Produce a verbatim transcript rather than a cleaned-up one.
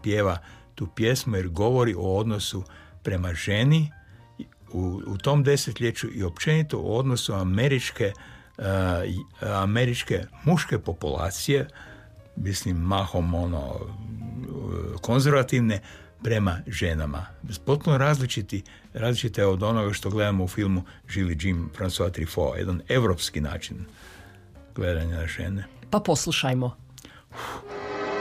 pjeva tu pjesmu jer govori o odnosu prema ženi u, u tom desetljeću i općenito o odnosu američke, uh, američke muške populacije, mislim mahom ono konzervativne, prema ženama. Potpuno različiti, različite od onoga što gledamo u filmu Žili Jim François Truffaut, jedan evropski način gledanja na žene. Pa poslušajmo. Uf.